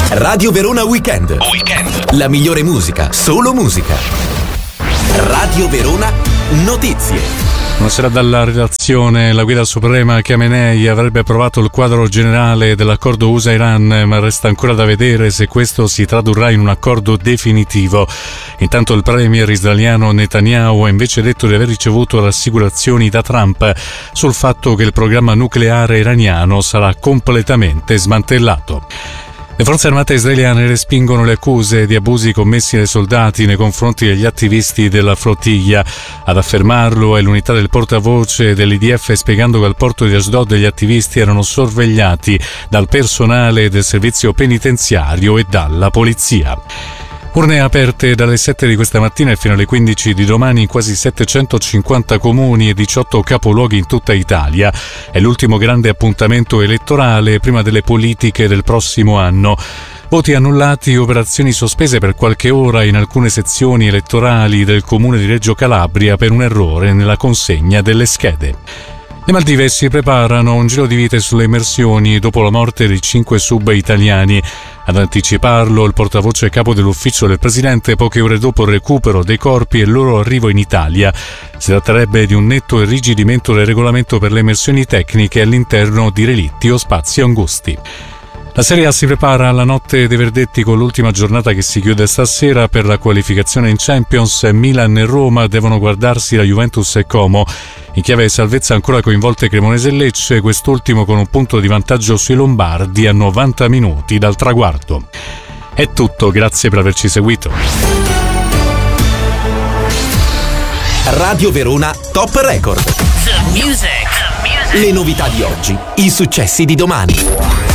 Radio Verona Weekend. La migliore musica, solo musica. Radio Verona Notizie. Buonasera dalla redazione. La guida suprema Khamenei avrebbe approvato il quadro generale dell'accordo USA-Iran, ma resta ancora da vedere se questo si tradurrà in un accordo definitivo. Intanto il premier israeliano Netanyahu ha invece detto di aver ricevuto rassicurazioni da Trump sul fatto che il programma nucleare iraniano sarà completamente smantellato. Le forze armate israeliane respingono le accuse di abusi commessi dai soldati nei confronti degli attivisti della flottiglia. Ad affermarlo è l'unità del portavoce dell'IDF, spiegando che al porto di Ashdod gli attivisti erano sorvegliati dal personale del servizio penitenziario e dalla polizia. Urne aperte dalle 7 di questa mattina e fino alle 15 di domani in quasi 750 comuni e 18 capoluoghi in tutta Italia. È l'ultimo grande appuntamento elettorale prima delle politiche del prossimo anno. Voti annullati e operazioni sospese per qualche ora in alcune sezioni elettorali del comune di Reggio Calabria per un errore nella consegna delle schede. Le Maldive si preparano a un giro di vite sulle immersioni dopo la morte di 5 sub italiani. Ad anticiparlo il portavoce capo dell'ufficio del presidente poche ore dopo il recupero dei corpi e il loro arrivo in Italia. Si tratterebbe di un netto irrigidimento del regolamento per le immersioni tecniche all'interno di relitti o spazi angusti. La Serie A si prepara alla notte dei verdetti con l'ultima giornata che si chiude stasera per la qualificazione in Champions. Milan e Roma devono guardarsi la Juventus e Como. In chiave salvezza ancora coinvolte Cremonese e Lecce, quest'ultimo con un punto di vantaggio sui lombardi a 90 minuti dal traguardo. È tutto, grazie per averci seguito. Radio Verona Top Record. The music. Le novità di oggi, i successi di domani.